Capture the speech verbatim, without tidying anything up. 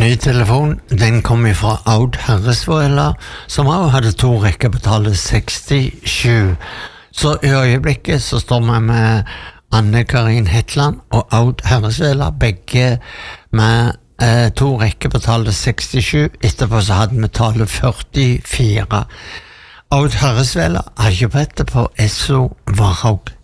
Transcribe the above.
Ny telefon, den kom fra Aud Herresvøla, som også hadde to rekker betalt sekstisju. Så i øyeblikket så står vi med Anne-Karin Hetland og Aud Herresvøla, begge med eh, to rekker betalt sekstisju. Etterpå så hadde vi tallet førtifire. Aud Herresvøla har jobbet på Esso Varhaug.